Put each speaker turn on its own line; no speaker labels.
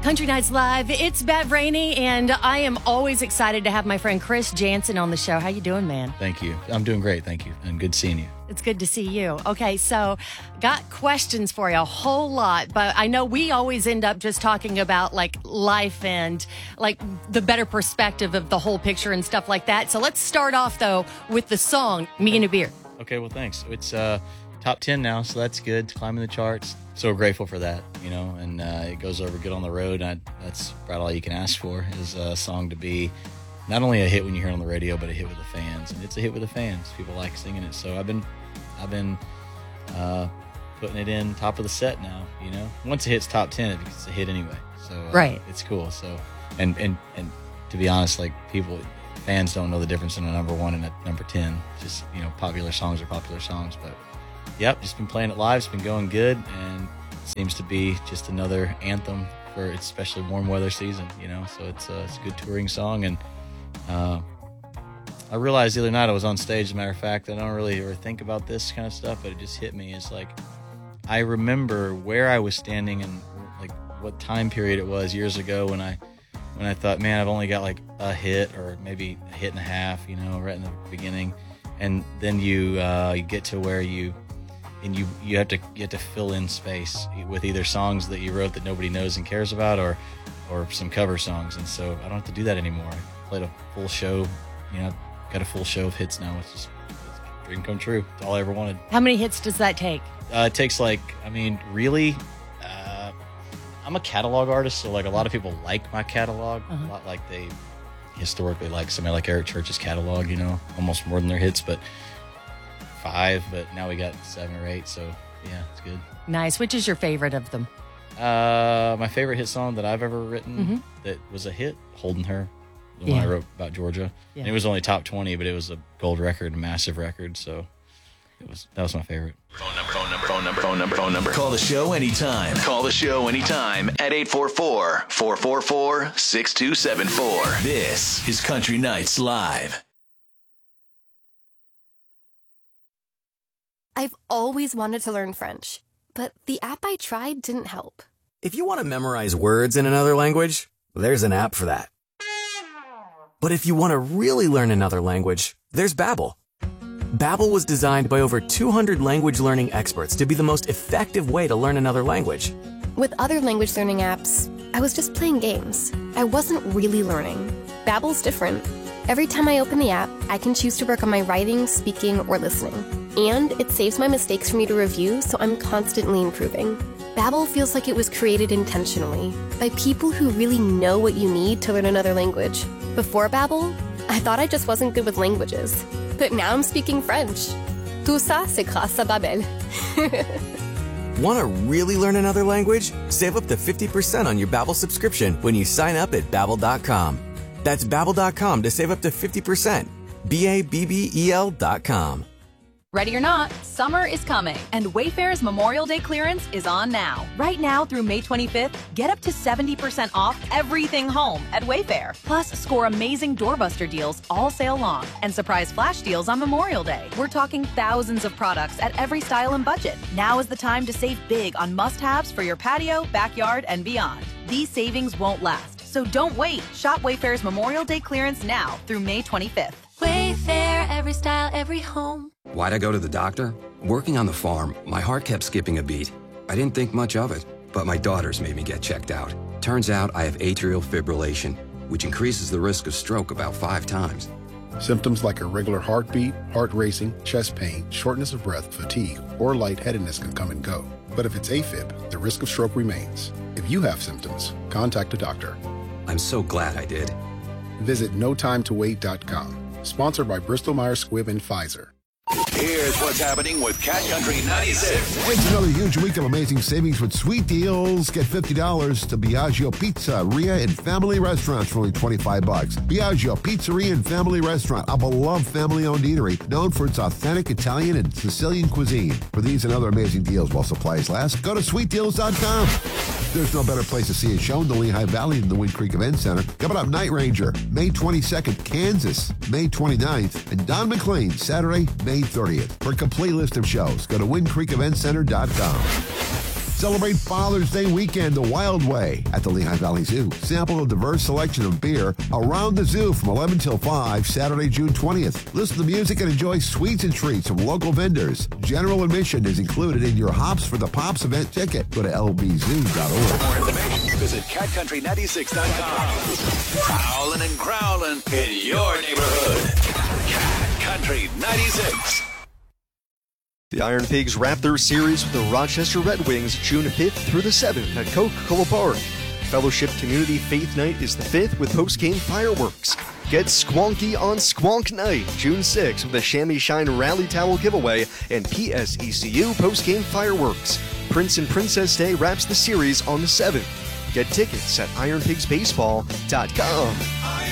Country Nights Live. It's Bev Rainey, and I am always excited to have my friend Chris Jansen on the show. How you doing, man?
Thank you. I'm doing great, thank you, and good seeing you.
It's good to see you. Okay, so got questions for you, a whole lot, but I know we always end up just talking about like life and like the better perspective of the whole picture and stuff like that. So let's start off though with the song "Me and a Beer."
Okay, well, thanks. It's top 10 now, so that's good. It's climbing the charts. So grateful for that, you know, and it goes over good on the road. That's about all you can ask for is a song to be not only a hit when you hear it on the radio, but a hit with the fans. And it's a hit with the fans. People like singing it. So I've been putting it in top of the set now, you know. Once it hits top 10, it's a hit anyway. So
right.
It's cool. So and to be honest, like fans don't know the difference in a number 1 and a number 10. Just, you know, popular songs are popular songs, but yep, just been playing it live. It's been going good, and it seems to be just another anthem for especially warm weather season, you know. So it's a good touring song, and I realized the other night I was on stage. As a matter of fact, I don't really ever think about this kind of stuff, but it just hit me. It's like I remember where I was standing and like what time period it was years ago when I thought, man, I've only got like a hit or maybe a hit and a half, you know, right in the beginning, and then you get to where you have to fill in space with either songs that you wrote that nobody knows and cares about, or some cover songs. And so I don't have to do that anymore. I played a full show, you know, got a full show of hits now. It's a dream come true. It's all I ever wanted.
How many hits does that take?
It takes really, I'm a catalog artist, so like a lot of people like my catalog, a lot like they historically like somebody like Eric Church's catalog, you know, almost more than their hits, but 5, but now we got 7 or 8, so yeah, it's good. Nice.
Which is your favorite of them?
My favorite hit song that I've ever written that was a hit, Holding Her, the one I wrote about Georgia. Yeah. And it was only top 20, but it was a gold record, a massive record, so that was my favorite.
Phone number. Call the show anytime. At 844-444-6274. This is Country Nights Live.
I've always wanted to learn French, but the app I tried didn't help.
If you want to memorize words in another language, there's an app for that. But if you want to really learn another language, there's Babbel. Babbel was designed by over 200 language learning experts to be the most effective way to learn another language.
With other language learning apps, I was just playing games. I wasn't really learning. Babbel's different. Every time I open the app, I can choose to work on my writing, speaking, or listening. And it saves my mistakes for me to review, so I'm constantly improving. Babbel feels like it was created intentionally by people who really know what you need to learn another language. Before Babbel, I thought I just wasn't good with languages. But now I'm speaking French. Tout ça, c'est grâce à Babbel.
Want to really learn another language? Save up to 50% on your Babbel subscription when you sign up at Babbel.com. That's Babbel.com to save up to 50%. Babbel.com.
Ready or not, summer is coming, and Wayfair's Memorial Day clearance is on now. Right now through May 25th, get up to 70% off everything home at Wayfair. Plus, score amazing doorbuster deals all sale long and surprise flash deals on Memorial Day. We're talking thousands of products at every style and budget. Now is the time to save big on must-haves for your patio, backyard, and beyond. These savings won't last, so don't wait. Shop Wayfair's Memorial Day clearance now through May 25th.
Wayfair, every style, every home.
Why'd I go to the doctor? Working on the farm, my heart kept skipping a beat. I didn't think much of it, but my daughters made me get checked out. Turns out I have atrial fibrillation, which increases the risk of stroke about 5 times.
Symptoms like irregular heartbeat, heart racing, chest pain, shortness of breath, fatigue, or lightheadedness can come and go. But if it's AFib, the risk of stroke remains. If you have symptoms, contact a doctor.
I'm so glad I did.
Visit notimetowait.com. Sponsored by Bristol-Myers Squibb and Pfizer.
Here's what's happening with Cat Country 96.
It's another huge week of amazing savings with sweet deals. Get $50 to Biagio Pizzeria and Family Restaurants for only $25. Biagio Pizzeria and Family Restaurant, a beloved family-owned eatery known for its authentic Italian and Sicilian cuisine. For these and other amazing deals while supplies last, go to sweetdeals.com. There's no better place to see a show in the Lehigh Valley than the Wind Creek Event Center. Coming up, Night Ranger, May 22nd, Kansas, May 29th, and Don McLean, Saturday, May 30th. For a complete list of shows, go to windcreekeventcenter.com. Celebrate Father's Day weekend the Wild Way at the Lehigh Valley Zoo. Sample a diverse selection of beer around the zoo from 11 till 5, Saturday, June 20th. Listen to music and enjoy sweets and treats from local vendors. General admission is included in your Hops for the Pops event ticket. Go to lbzoo.org.
For more information, visit catcountry96.com. Prowling and growling in your neighborhood. Cat Country 96.
The Iron Pigs wrap their series with the Rochester Red Wings June 5th through the 7th at Coca-Cola Park. Fellowship Community Faith Night is the 5th with post-game fireworks. Get squonky on Squonk Night, June 6th with a Chamois Shine Rally Towel giveaway and PSECU post-game fireworks. Prince and Princess Day wraps the series on the 7th. Get tickets at ironpigsbaseball.com.